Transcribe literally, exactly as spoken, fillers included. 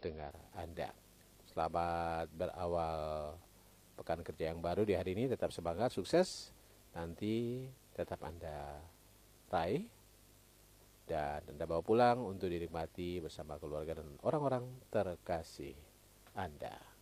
pendengar Anda. Selamat berawal pekan kerja yang baru di hari ini. Tetap semangat, sukses. Nanti tetap Anda raih dan Anda bawa pulang untuk dinikmati bersama keluarga dan orang-orang terkasih Anda.